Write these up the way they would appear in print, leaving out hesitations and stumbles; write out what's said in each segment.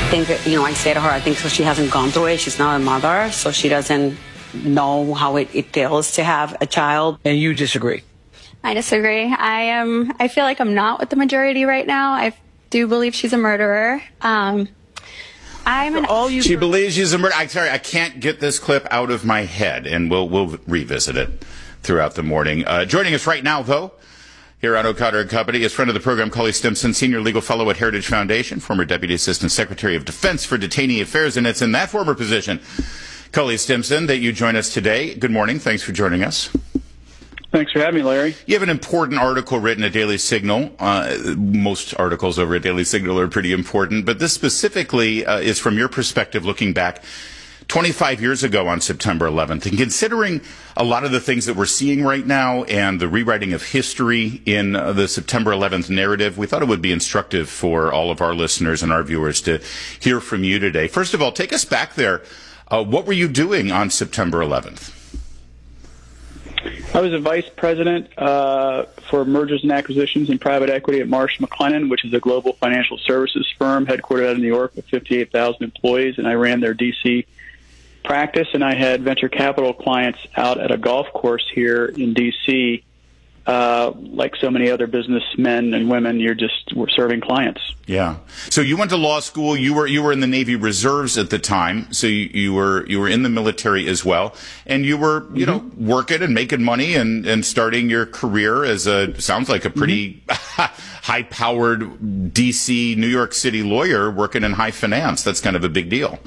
think, I say to her, I think so she hasn't gone through it. She's not a mother, so she doesn't know how it feels to have a child. And you disagree? I disagree. I feel like I'm not with the majority right now. I do believe she's a murderer. She believes she's a murderer. I'm sorry, I can't get this clip out of my head, and we'll revisit it throughout the morning. Joining us right now, though, here on O'Connor & Company is friend of the program, Cully Stimson, Senior Legal Fellow at Heritage Foundation, former Deputy Assistant Secretary of Defense for Detainee Affairs, and it's in that former position, Cully Stimson, that you join us today. Good morning. Thanks for joining us. Thanks for having me, Larry. You have an important article written at Daily Signal. Most articles over at Daily Signal are pretty important, but this specifically is from your perspective looking back 25 years ago on September 11th. And considering a lot of the things that we're seeing right now and the rewriting of history in the September 11th narrative, we thought it would be instructive for all of our listeners and our viewers to hear from you today. First of all, take us back there. What were you doing on September 11th? I was a vice president for mergers and acquisitions and private equity at Marsh McLennan, which is a global financial services firm headquartered out of New York with 58,000 employees, and I ran their D.C. practice, and I had venture capital clients out at a golf course here in D.C. Like so many other businessmen and women, we're serving clients. Yeah. So you went to law school. You were in the Navy Reserves at the time. So you were in the military as well, and you were working and making money and starting your career as sounds like a pretty high-powered D.C. New York City lawyer working in high finance. That's kind of a big deal.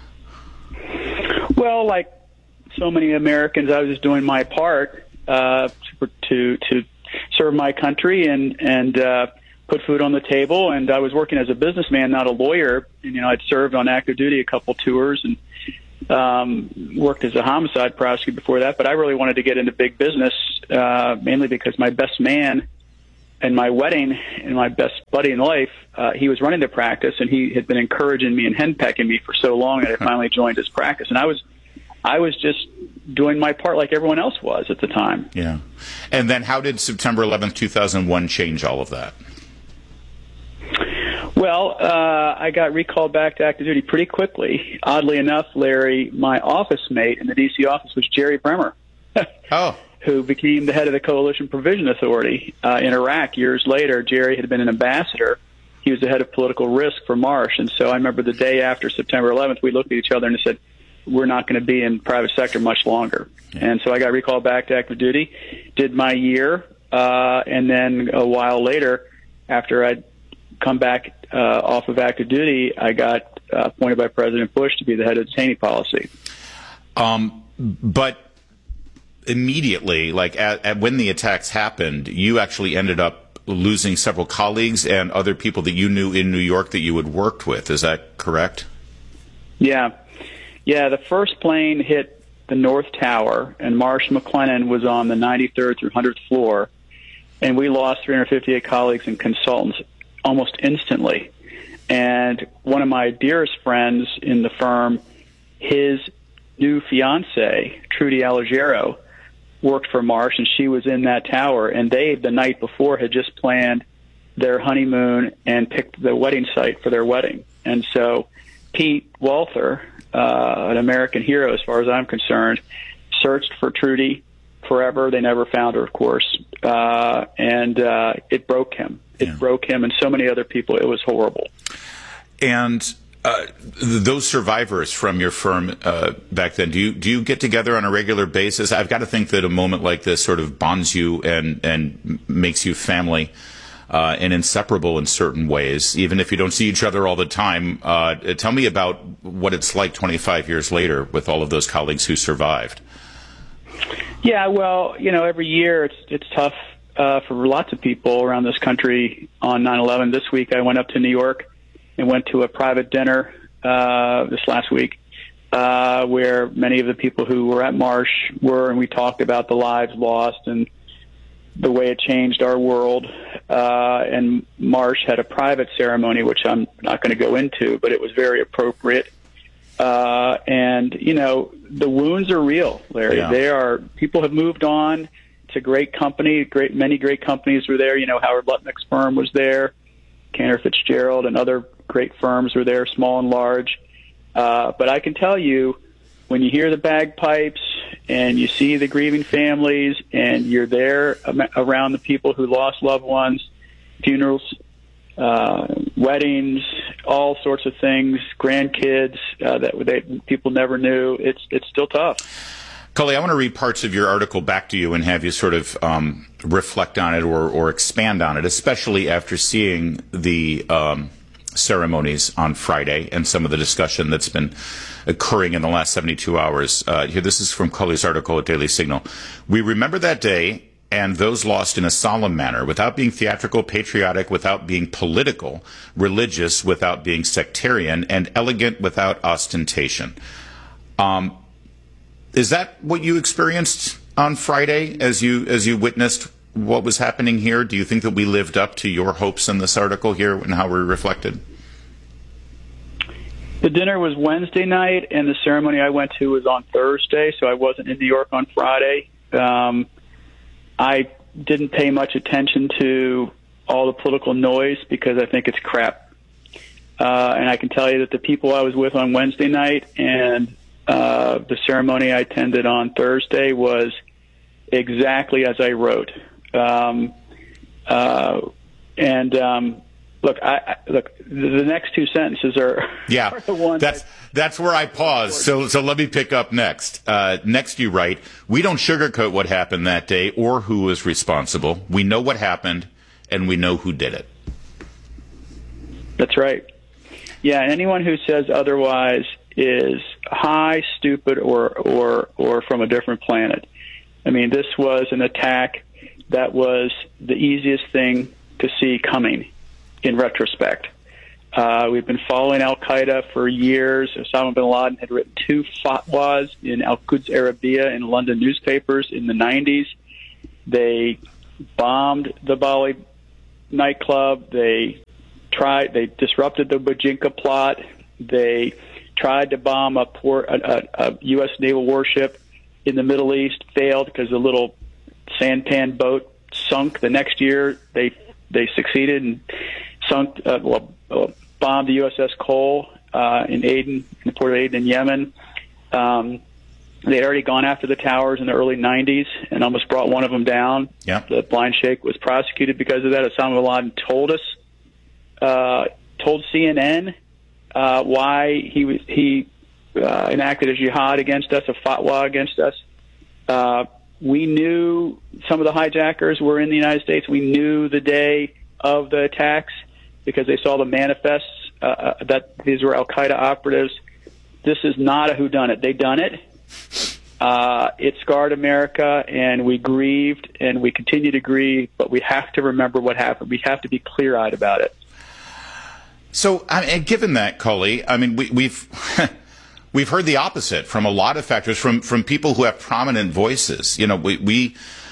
Well, like so many Americans, I was just doing my part to serve my country and put food on the table. And I was working as a businessman, not a lawyer. And, I'd served on active duty a couple tours and worked as a homicide prosecutor before that. But I really wanted to get into big business, mainly because my best man and my wedding and my best buddy in life, he was running the practice, and he had been encouraging me and henpecking me for so long that I finally joined his practice. And I was just doing my part like everyone else was at the time. Yeah. And then how did September 11th, 2001 change all of that? Well, I got recalled back to active duty pretty quickly. Oddly enough, Larry, my office mate in the D.C. office was Jerry Bremer. Who became the head of the Coalition Provision Authority in Iraq years later. Jerry had been an ambassador. He was the head of political risk for Marsh. And so I remember the day after September 11th, we looked at each other and said, we're not going to be in private sector much longer. Yeah. And so I got recalled back to active duty, did my year, and then a while later, after I'd come back off of active duty, I got appointed by President Bush to be the head of detainee policy. But immediately, like when the attacks happened, you actually ended up losing several colleagues and other people that you knew in New York that you had worked with. Is that correct? Yeah. Yeah, the first plane hit the North Tower, and Marsh McLennan was on the 93rd through 100th floor, and we lost 358 colleagues and consultants almost instantly. And one of my dearest friends in the firm, his new fiancée, Trudy Allegero, worked for Marsh, and she was in that tower, and they, the night before, had just planned their honeymoon and picked the wedding site for their wedding. And so Pete Walther, an American hero as far as I'm concerned, searched for Trudy forever. They never found her, of course, and it broke him. It broke him and so many other people. It was horrible. And those survivors from your firm back then, do you get together on a regular basis? I've got to think that a moment like this sort of bonds you and makes you family and inseparable in certain ways, even if you don't see each other all the time. Tell me about what it's like 25 years later with all of those colleagues who survived. Yeah, well, every year it's tough for lots of people around this country on 9/11. This week I went up to New York and went to a private dinner this last week where many of the people who were at Marsh were, and we talked about the lives lost and the way it changed our world. And Marsh had a private ceremony, which I'm not going to go into, but it was very appropriate. And, the wounds are real, Larry. Yeah. People have moved on. It's a great company. Many great companies were there. Howard Lutnick's firm was there. Cantor Fitzgerald and other great firms were there, small and large. But I can tell you, when you hear the bagpipes and you see the grieving families and you're there around the people who lost loved ones, funerals, weddings, all sorts of things, grandkids that people never knew, it's still tough. Cully, I want to read parts of your article back to you and have you sort of reflect on it or expand on it, especially after seeing the ceremonies on Friday and some of the discussion that's been occurring in the last 72 hours. Here, this is from Cully's article at Daily Signal. We remember that day and those lost in a solemn manner, without being theatrical, patriotic, without being political, religious, without being sectarian, and elegant without ostentation. Is that what you experienced on Friday as you witnessed what was happening here? Do you think that we lived up to your hopes in this article here and how we reflected? The dinner was Wednesday night, and the ceremony I went to was on Thursday, so I wasn't in New York on Friday. I didn't pay much attention to all the political noise because I think it's crap. And I can tell you that the people I was with on Wednesday night and the ceremony I attended on Thursday was exactly as I wrote. Look, the next two sentences are the ones. That's where I pause. So let me pick up next. Next, you write, "We don't sugarcoat what happened that day or who was responsible. We know what happened, and we know who did it." That's right. Yeah, and anyone who says otherwise is high, stupid, or from a different planet. I mean, this was an attack that was the easiest thing to see coming in retrospect. We've been following al-Qaeda for years. Osama bin Laden had written 2 fatwas in Al-Quds Arabiya in London newspapers in the 90s. They bombed the Bali nightclub. They disrupted the Bojinka plot. They tried to bomb a U.S. naval warship in the Middle East, failed because the little sampan boat sunk. The next year, they succeeded and sunk, bombed the USS Cole in Aden, in the port of Aden in Yemen. They had already gone after the towers in the early 90s and almost brought one of them down. Yeah. The blind sheikh was prosecuted because of that. Osama bin Laden told CNN why he enacted a jihad against us, a fatwa against us. We knew some of the hijackers were in the United States. We knew the day of the attacks because they saw the manifests that these were al-Qaeda operatives. This is not a whodunit. They done it. It scarred America, and we grieved, and we continue to grieve, but we have to remember what happened. We have to be clear-eyed about it. So, given that, Cully, I mean, we've we've heard the opposite from a lot of factors, from people who have prominent voices. You know, we've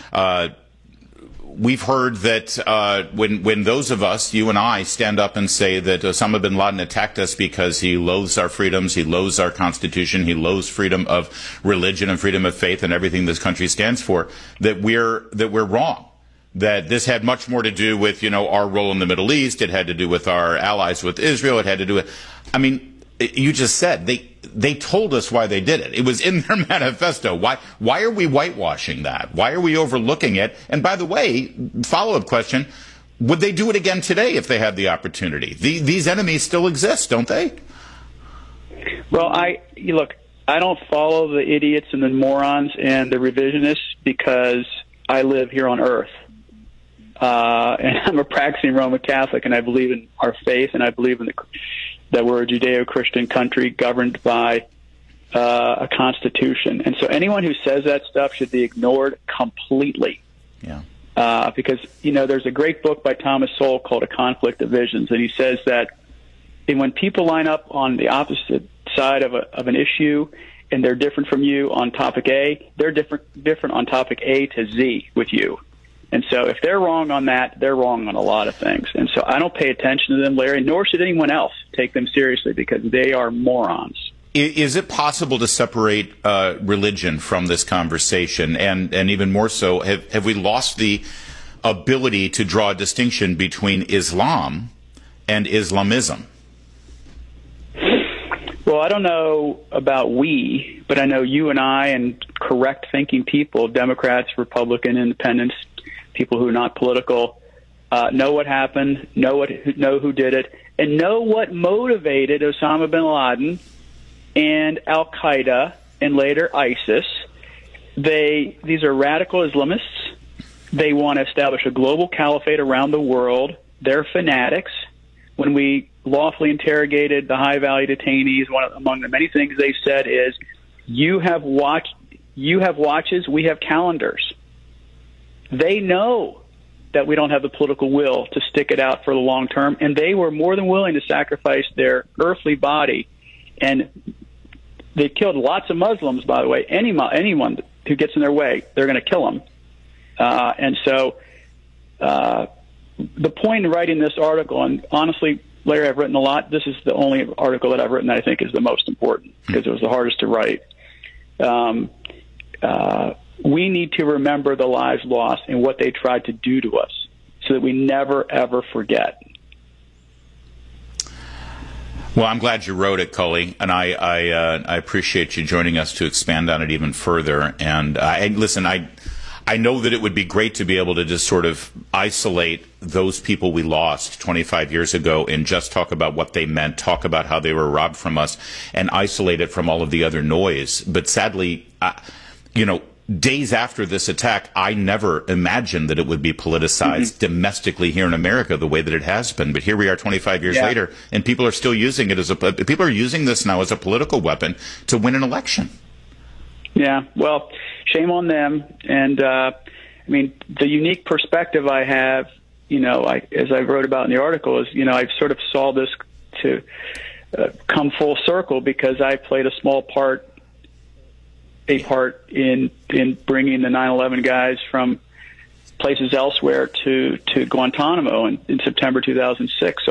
heard that when those of us, you and I, stand up and say that Osama bin Laden attacked us because he loathes our freedoms, he loathes our Constitution, he loathes freedom of religion and freedom of faith and everything this country stands for, that we're wrong. That this had much more to do with, our role in the Middle East. It had to do with our allies with Israel. It had to do with, you just said they told us why they did it. It was in their manifesto. Why are we whitewashing that? Why are we overlooking it? And by the way, follow-up question, would they do it again today if they had the opportunity? These enemies still exist, don't they? Well, I don't follow the idiots and the morons and the revisionists because I live here on Earth. And I'm a practicing Roman Catholic, and I believe in our faith, and I believe that we're a Judeo-Christian country governed by a constitution. And so anyone who says that stuff should be ignored completely. Yeah. Because, there's a great book by Thomas Sowell called A Conflict of Visions, and he says that when people line up on the opposite side of an issue and they're different from you on topic A, they're different on topic A to Z with you. And so if they're wrong on that, they're wrong on a lot of things. And so I don't pay attention to them, Larry, nor should anyone else take them seriously because they are morons. Is it possible to separate religion from this conversation? And even more so, have we lost the ability to draw a distinction between Islam and Islamism? Well, I don't know about we, but I know you and I and correct-thinking people, Democrats, Republican, Independents, people who are not political, know what happened, know who did it, and know what motivated Osama bin Laden and Al-Qaeda and later ISIS. These are radical Islamists. They want to establish a global caliphate around the world. They're fanatics. When we lawfully interrogated the high-value detainees, among the many things they said is, you have watches, we have calendars. They know that we don't have the political will to stick it out for the long term, and they were more than willing to sacrifice their earthly body. And they've killed lots of Muslims, by the way. Anyone who gets in their way, they're going to kill them. And so the point in writing this article, and honestly, Larry, I've written a lot. This is the only article that I've written that I think is the most important because it was the hardest to write. We need to remember the lives lost and what they tried to do to us so that we never, ever forget. Well, I'm glad you wrote it, Cully, and I appreciate you joining us to expand on it even further. And listen, I know that it would be great to be able to just sort of isolate those people we lost 25 years ago and just talk about what they meant, talk about how they were robbed from us, and isolate it from all of the other noise. But sadly, days after this attack, I never imagined that it would be politicized domestically here in America the way that it has been. But here we are 25 years later, and people are still using it people are using this now as a political weapon to win an election. Yeah, well, shame on them. And, the unique perspective I have, as I wrote about in the article is, I sort of saw this to come full circle because I played a part in bringing the 9/11 guys from places elsewhere to Guantanamo in September 2006. So